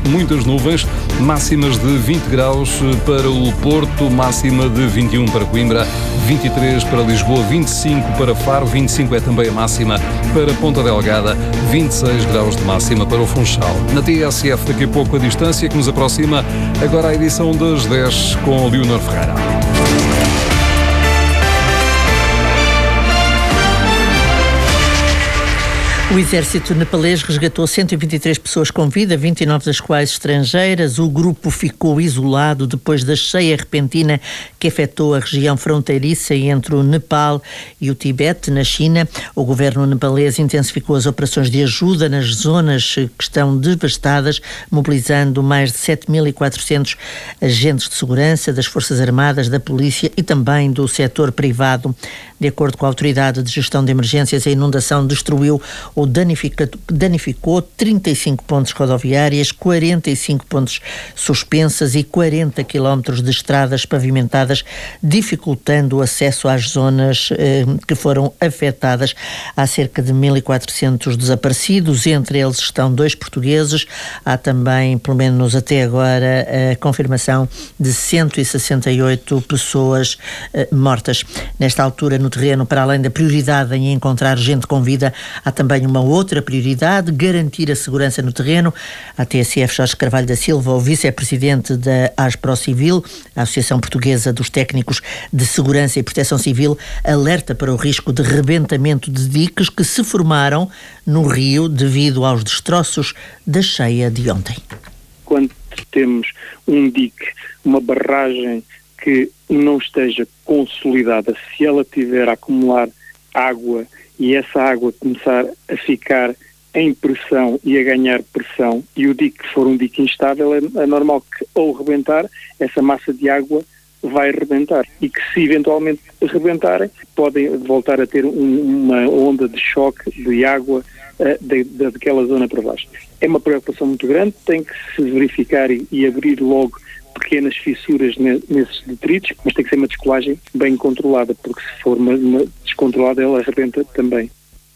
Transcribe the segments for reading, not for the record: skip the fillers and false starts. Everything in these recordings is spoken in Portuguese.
muitas nuvens, máximas de 20 graus para o Porto, máxima de 21 para Coimbra, 23 para Lisboa, 25 para Faro, 25 é também a máxima para Ponta Delgada, 26 graus de máxima para o Funchal. Na TSF, daqui a pouco a distância que nos aproxima, agora a edição das 10 com Leonor Ferreira. O exército nepalês resgatou 123 pessoas com vida, 29 das quais estrangeiras. O grupo ficou isolado depois da cheia repentina que afetou a região fronteiriça entre o Nepal e o Tibete, na China. O governo nepalês intensificou as operações de ajuda nas zonas que estão devastadas, mobilizando mais de 7.400 agentes de segurança das Forças Armadas, da Polícia e também do setor privado. De acordo com a Autoridade de Gestão de Emergências, a inundação destruiu ou danificou 35 pontes rodoviárias, 45 pontes suspensas e 40 quilómetros de estradas pavimentadas, dificultando o acesso às zonas que foram afetadas. Há cerca de 1.400 desaparecidos, entre eles estão 2 portugueses. Há também, pelo menos até agora, a confirmação de 168 pessoas mortas. Nesta altura, no terreno, para além da prioridade em encontrar gente com vida, há também uma outra prioridade: garantir a segurança no terreno. A TSF Jorge Carvalho da Silva, o vice-presidente da ASPRO-Civil, a Associação Portuguesa dos Técnicos de Segurança e Proteção Civil, alerta para o risco de rebentamento de diques que se formaram no rio devido aos destroços da cheia de ontem. Quando temos um dique, uma barragem que não esteja consolidada, se ela tiver a acumular água e essa água começar a ficar em pressão e a ganhar pressão, e o dique for um dique instável, é normal que, ao rebentar, essa massa de água vai rebentar, e que, se eventualmente rebentarem, podem voltar a ter uma onda de choque de água daquela zona para baixo. É uma preocupação muito grande, tem que se verificar e abrir logo pequenas fissuras nesses detritos, mas tem que ser uma descolagem bem controlada, porque se for uma descontrolada, ela arrebenta também.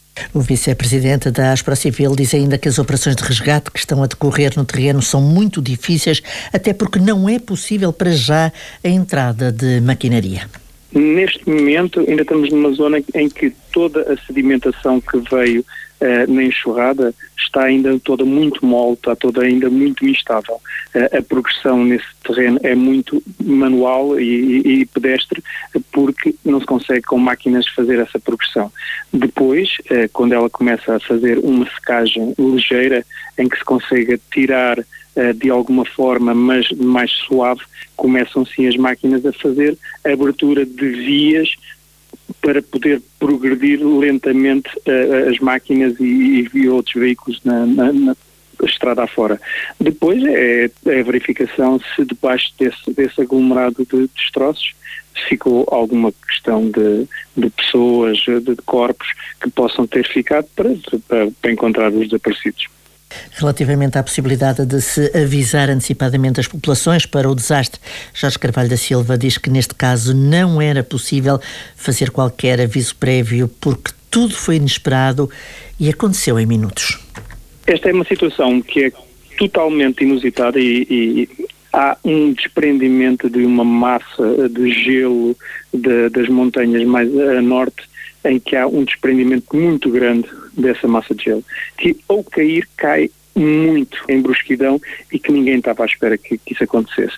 O vice-presidente da ASPRO-Civil diz ainda que as operações de resgate que estão a decorrer no terreno são muito difíceis, até porque não é possível para já a entrada de maquinaria. Neste momento ainda estamos numa zona em que toda a sedimentação que veio na enxurrada está ainda toda muito mole, está toda ainda muito instável. A progressão nesse terreno é muito manual e pedestre, porque não se consegue com máquinas fazer essa progressão. Depois, quando ela começa a fazer uma secagem ligeira, em que se consiga tirar de alguma forma, mas mais suave, começam sim as máquinas a fazer a abertura de vias para poder progredir lentamente as máquinas e outros veículos na estrada afora. Depois é a verificação se debaixo desse aglomerado de destroços ficou alguma questão de pessoas, de corpos que possam ter ficado para encontrar os desaparecidos. Relativamente à possibilidade de se avisar antecipadamente as populações para o desastre, Jorge Carvalho da Silva diz que neste caso não era possível fazer qualquer aviso prévio porque tudo foi inesperado e aconteceu em minutos. Esta é uma situação que é totalmente inusitada e há um desprendimento de uma massa de gelo das montanhas mais a norte, em que há um desprendimento muito grande dessa massa de gelo, que ao cair, cai muito em brusquidão e que ninguém estava à espera que isso acontecesse.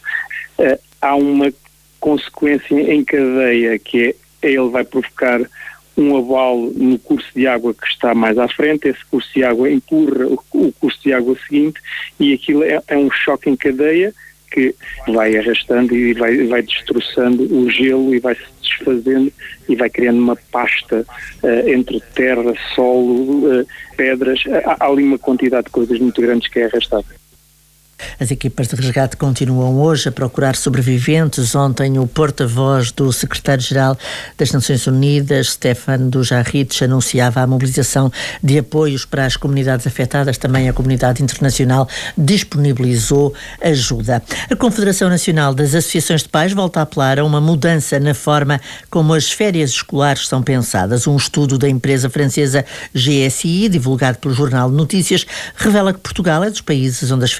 Há uma consequência em cadeia, que ele vai provocar um abalo no curso de água que está mais à frente, esse curso de água empurra o curso de água seguinte e aquilo é um choque em cadeia que vai arrastando e vai destroçando o gelo e vai se desfazendo e vai criando uma pasta entre terra, solo, pedras. Há ali uma quantidade de coisas muito grandes que é arrastada. As equipas de resgate continuam hoje a procurar sobreviventes. Ontem o porta-voz do secretário-geral das Nações Unidas, Stefan Dujarric, anunciava a mobilização de apoios para as comunidades afetadas. Também a comunidade internacional disponibilizou ajuda. A Confederação Nacional das Associações de Pais volta a apelar a uma mudança na forma como as férias escolares são pensadas. Um estudo da empresa francesa GSI, divulgado pelo Jornal de Notícias, revela que Portugal é dos países onde as férias de verão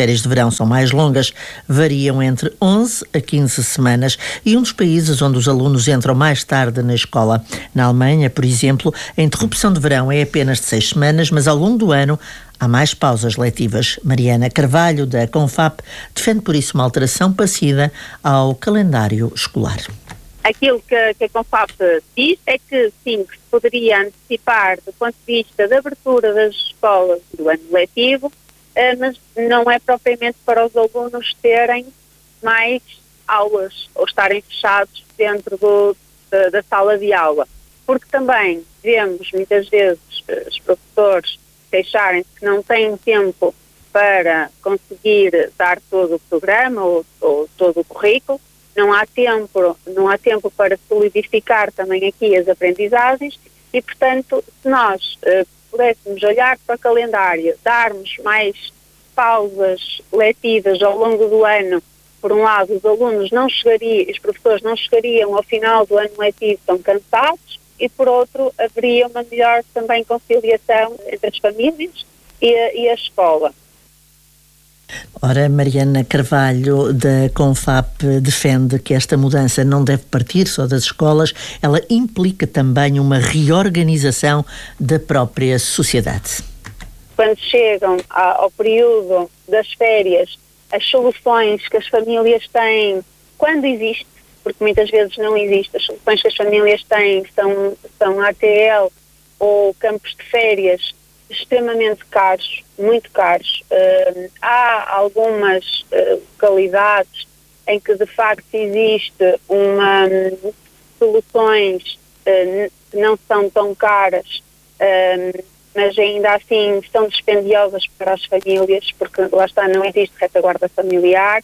vacinação são mais longas, variam entre 11 a 15 semanas, e um dos países onde os alunos entram mais tarde na escola. Na Alemanha, por exemplo, a interrupção de verão é apenas de 6 semanas, mas ao longo do ano há mais pausas letivas. Mariana Carvalho, da CONFAP, defende por isso uma alteração parecida ao calendário escolar. Aquilo que a CONFAP diz é que sim, que se poderia antecipar do ponto de vista da abertura das escolas do ano letivo, mas não é propriamente para os alunos terem mais aulas ou estarem fechados dentro da sala de aula. Porque também vemos muitas vezes os professores queixarem-se que não têm tempo para conseguir dar todo o programa ou todo o currículo, não há tempo para solidificar também aqui as aprendizagens e, portanto, se nós pudéssemos olhar para o calendário, darmos mais pausas letivas ao longo do ano, por um lado os professores não chegariam ao final do ano letivo tão cansados, e por outro haveria uma melhor também conciliação entre as famílias e a escola. Ora, Mariana Carvalho, da CONFAP, defende que esta mudança não deve partir só das escolas, ela implica também uma reorganização da própria sociedade. Quando chegam ao período das férias, as soluções que as famílias têm, quando existe, porque muitas vezes não existe, as soluções que as famílias têm são ATL ou campos de férias extremamente caros, muito caros. Há algumas localidades em que de facto existe soluções que não são tão caras, mas ainda assim são dispendiosas para as famílias, porque lá está, não existe retaguarda familiar.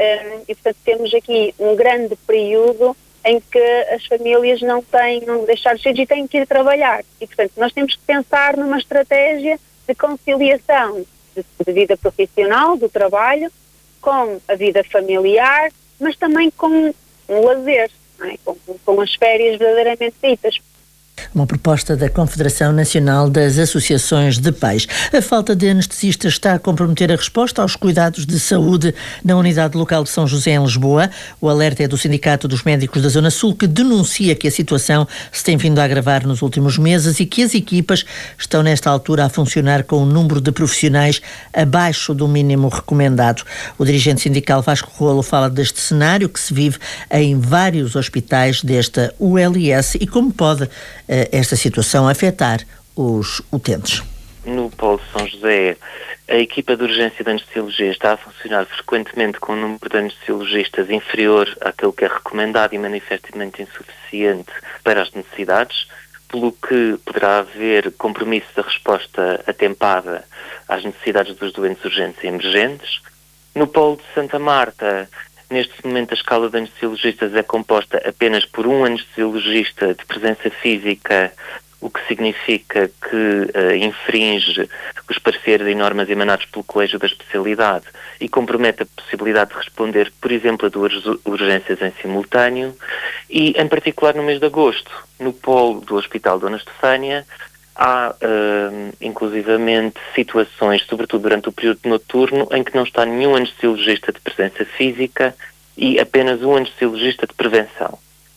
E portanto temos aqui um grande período em que as famílias não deixar os filhos e têm que ir trabalhar. E portanto nós temos que pensar numa estratégia de conciliação de vida profissional, do trabalho, com a vida familiar, mas também com um lazer, não é? com as férias verdadeiramente ditas. Uma proposta da Confederação Nacional das Associações de Pais. A falta de anestesistas está a comprometer a resposta aos cuidados de saúde na unidade local de São José, em Lisboa. O alerta é do Sindicato dos Médicos da Zona Sul, que denuncia que a situação se tem vindo a agravar nos últimos meses e que as equipas estão nesta altura a funcionar com um número de profissionais abaixo do mínimo recomendado. O dirigente sindical Vasco Rolo fala deste cenário que se vive em vários hospitais desta ULS e como pode esta situação afetar os utentes. No Polo São José, a equipa de urgência de anestesiologia está a funcionar frequentemente com um número de anestesiologistas inferior àquele que é recomendado e manifestamente insuficiente para as necessidades, pelo que poderá haver compromisso da resposta atempada às necessidades dos doentes urgentes e emergentes. No Polo de Santa Marta, neste momento a escala de anestesiologistas é composta apenas por um anestesiologista de presença física, o que significa que infringe os pareceres e normas emanados pelo Colégio da Especialidade e compromete a possibilidade de responder, por exemplo, a duas urgências em simultâneo. E, em particular, no mês de agosto, no polo do Hospital Dona Estefânia, há, inclusivamente, situações, sobretudo durante o período noturno, em que não está nenhum anestesiologista de presença física e apenas um anestesiologista de prevenção.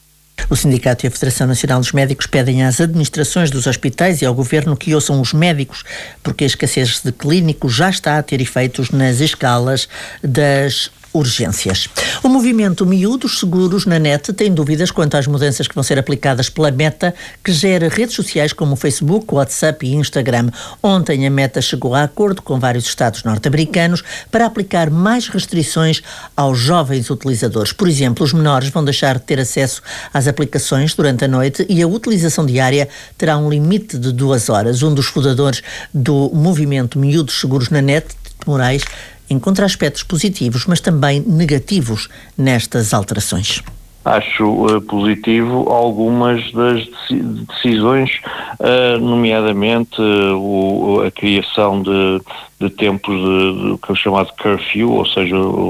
O Sindicato e a Federação Nacional dos Médicos pedem às administrações dos hospitais e ao Governo que ouçam os médicos, porque a escassez de clínicos já está a ter efeitos nas escalas das urgências. O movimento Miúdos Seguros na net tem dúvidas quanto às mudanças que vão ser aplicadas pela Meta, que gera redes sociais como o Facebook, WhatsApp e Instagram. Ontem a Meta chegou a acordo com vários estados norte-americanos para aplicar mais restrições aos jovens utilizadores. Por exemplo, os menores vão deixar de ter acesso às aplicações durante a noite e a utilização diária terá um limite de 2 horas. Um dos fundadores do movimento Miúdos Seguros na net, Moraes, encontra aspectos positivos, mas também negativos nestas alterações. Acho positivo algumas das decisões, nomeadamente a criação de tempos do que é chamado curfew, ou seja,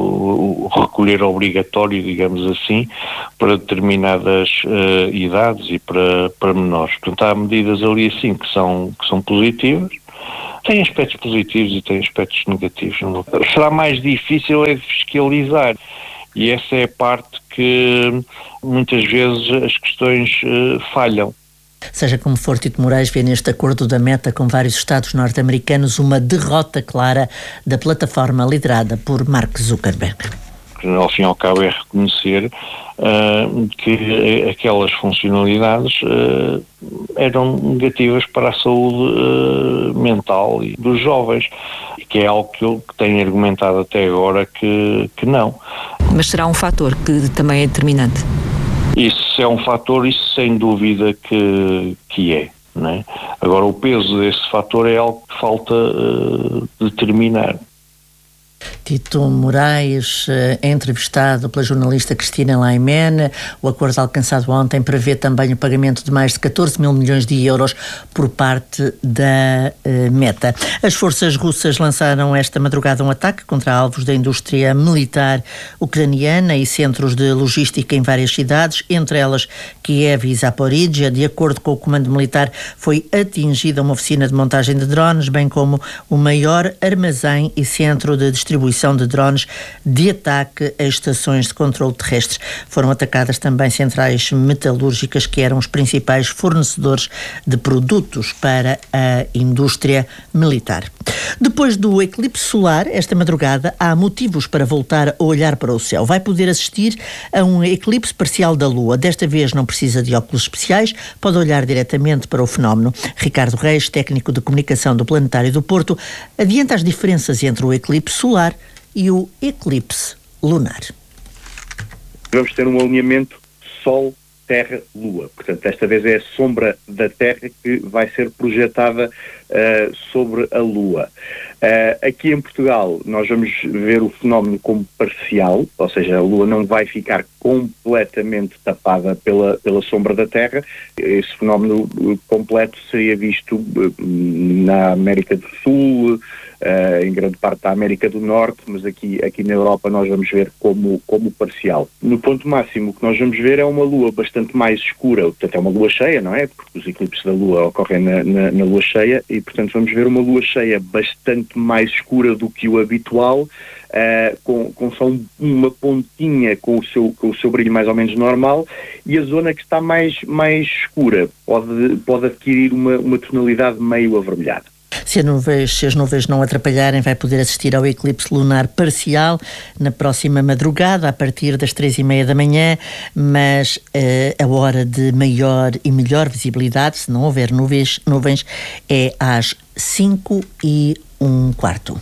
o recolher obrigatório, digamos assim, para determinadas idades e para menores. Portanto, há medidas ali assim que são positivas. Tem aspectos positivos e tem aspectos negativos. Será mais difícil é fiscalizar. E essa é a parte que muitas vezes as questões falham. Seja como for, Tito Moraes vê neste acordo da Meta com vários Estados norte-americanos uma derrota clara da plataforma liderada por Mark Zuckerberg. Ao fim e ao cabo é reconhecer que aquelas funcionalidades eram negativas para a saúde mental dos jovens, que é algo que eu tenho argumentado até agora que não. Mas será um fator que também é determinante? Isso é um fator, isso sem dúvida que é, não é? Agora, o peso desse fator é algo que falta determinar. Tito Moraes é entrevistado pela jornalista Cristina Laimen. O acordo alcançado ontem prevê também o pagamento de mais de 14 mil milhões de euros por parte da Meta. As forças russas lançaram esta madrugada um ataque contra alvos da indústria militar ucraniana e centros de logística em várias cidades, entre elas Kiev e Zaporizhia. De acordo com o comando militar, foi atingida uma oficina de montagem de drones, bem como o maior armazém e centro de distribuição de drones de ataque a estações de controle terrestres. Foram atacadas também centrais metalúrgicas que eram os principais fornecedores de produtos para a indústria militar. Depois do eclipse solar, esta madrugada, há motivos para voltar a olhar para o céu. Vai poder assistir a um eclipse parcial da Lua. Desta vez não precisa de óculos especiais, pode olhar diretamente para o fenómeno. Ricardo Reis, técnico de comunicação do Planetário do Porto, adianta as diferenças entre o eclipse solar e o eclipse lunar. Vamos ter um alinhamento Sol, Terra, Lua. Portanto, desta vez é a sombra da Terra que vai ser projetada sobre a Lua. Aqui em Portugal nós vamos ver o fenómeno como parcial, ou seja, a Lua não vai ficar completamente tapada pela sombra da Terra. Esse fenómeno completo seria visto na América do Sul, em grande parte da América do Norte, mas aqui na Europa nós vamos ver como parcial. No ponto máximo, o que nós vamos ver é uma Lua bastante mais escura, portanto é uma Lua cheia, não é? Porque os eclipses da Lua ocorrem na Lua cheia e, portanto, vamos ver uma Lua cheia bastante mais escura do que o habitual, com só uma pontinha com o seu brilho mais ou menos normal, e a zona que está mais escura pode adquirir uma tonalidade meio avermelhada. Se as nuvens não atrapalharem, vai poder assistir ao eclipse lunar parcial na próxima madrugada, a partir das 3h30 da manhã, mas a hora de maior e melhor visibilidade, se não houver nuvens, é às 5h15.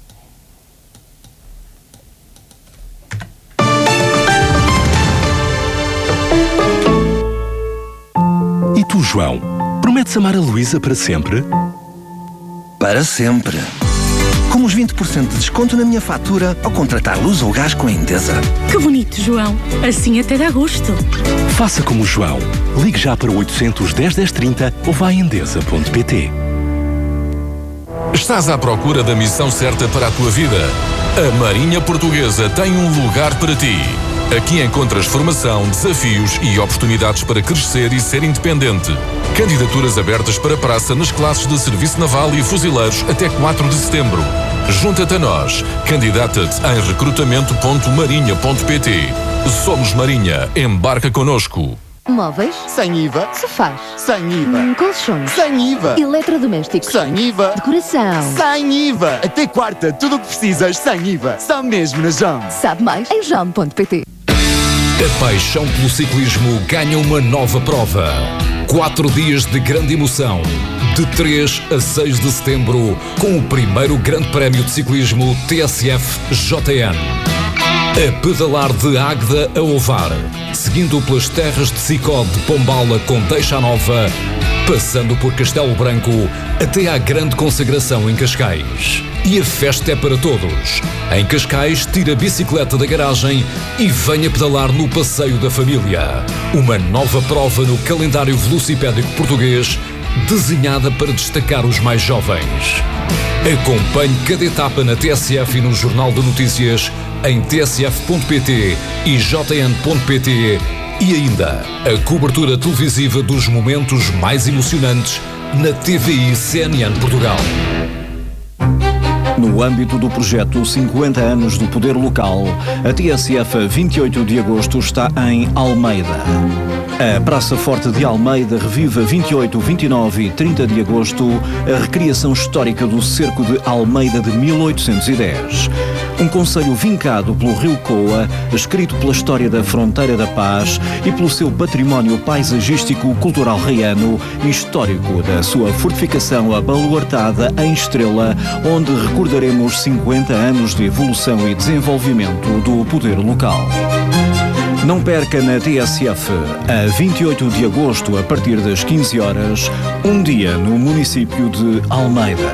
E tu, João, prometes amar a Luísa para sempre? Para sempre. Com os 20% de desconto na minha fatura ao contratar luz ou gás com a Endesa. Que bonito, João. Assim até dá gosto. Faça como o João. Ligue já para o 810 1030 ou vá a endesa.pt. Estás à procura da missão certa para a tua vida? A Marinha Portuguesa tem um lugar para ti. Aqui encontras formação, desafios e oportunidades para crescer e ser independente. Candidaturas abertas para praça nas classes de Serviço Naval e Fuzileiros até 4 de setembro. Junta-te a nós. Candidata-te em recrutamento.marinha.pt. Somos Marinha. Embarca connosco. Móveis? Sem IVA. Sofás? Sem IVA. Colchões? Sem IVA. Eletrodomésticos? Sem IVA. Decoração? Sem IVA. Até quarta, tudo o que precisas sem IVA. Só mesmo na JOM. Sabe mais em JOM.pt. A paixão pelo ciclismo ganha uma nova prova. 4 dias de grande emoção, de 3 a 6 de setembro, com o primeiro grande prémio de ciclismo TSF JN. A pedalar de Águeda a Ovar, seguindo pelas terras de Sicó de Pombala com Deixa Nova, passando por Castelo Branco até à grande consagração em Cascais. E a festa é para todos. Em Cascais, tira a bicicleta da garagem e venha pedalar no Passeio da Família. Uma nova prova no calendário velocipédico português, desenhada para destacar os mais jovens. Acompanhe cada etapa na TSF e no Jornal de Notícias, em tsf.pt e jn.pt, e ainda a cobertura televisiva dos momentos mais emocionantes na TVI CNN Portugal. No âmbito do projeto 50 anos do poder local, a TSF 28 de agosto está em Almeida. A Praça Forte de Almeida revive 28, 29 e 30 de agosto a recriação histórica do cerco de Almeida de 1810. Um concelho vincado pelo Rio Coa, escrito pela história da Fronteira da Paz e pelo seu património paisagístico, cultural reiano e histórico da sua fortificação abaluartada em Estrela, onde recordaremos 50 anos de evolução e desenvolvimento do poder local. Não perca na TSF, a 28 de agosto, a partir das 15 horas, um dia no município de Almeida.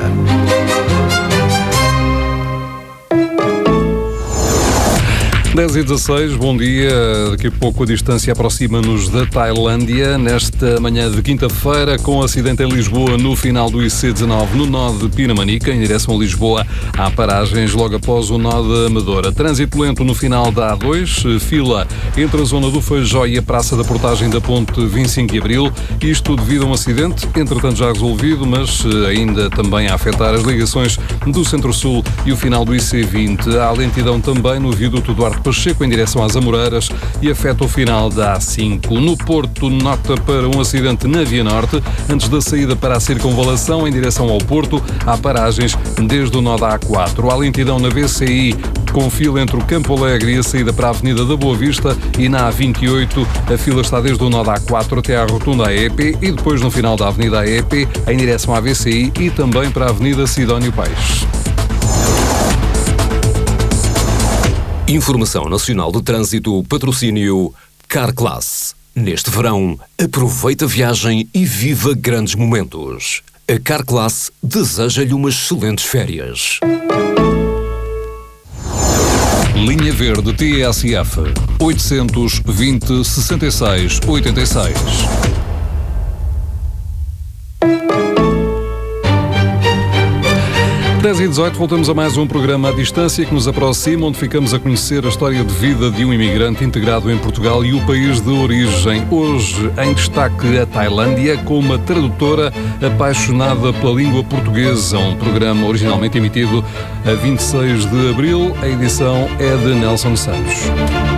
10h16, bom dia. Daqui a pouco a distância aproxima-nos da Tailândia. Nesta manhã de quinta-feira, com acidente em Lisboa no final do IC19, no nó de Pinamanica, em direção a Lisboa, há paragens logo após o nó de Amadora. Trânsito lento no final da A2, fila entre a zona do Feijó e a Praça da Portagem da Ponte 25 de Abril. Isto devido a um acidente, entretanto já resolvido, mas ainda também a afetar as ligações do Centro-Sul e o final do IC20. Há lentidão também no viaduto Duarte Pacheco em direção às Amoreiras e afeta o final da A5. No Porto, nota para um acidente na Via Norte. Antes da saída para a circunvalação em direção ao Porto, há paragens desde o nó da A4. Há lentidão na VCI, com fila entre o Campo Alegre e a saída para a Avenida da Boa Vista, e na A28 a fila está desde o nó da A4 até à rotunda AEP e depois no final da Avenida AEP em direção à VCI e também para a Avenida Sidónio Paes. Informação Nacional de Trânsito, patrocínio Carclass. Neste verão, aproveita a viagem e viva grandes momentos. A Carclass deseja-lhe umas excelentes férias. Linha Verde TSF 820 66 86. 10h18, voltamos a mais um programa à distância que nos aproxima, onde ficamos a conhecer a história de vida de um imigrante integrado em Portugal e o país de origem. Hoje, em destaque, a Tailândia, com uma tradutora apaixonada pela língua portuguesa. Um programa originalmente emitido a 26 de abril. A edição é de Nelson Santos.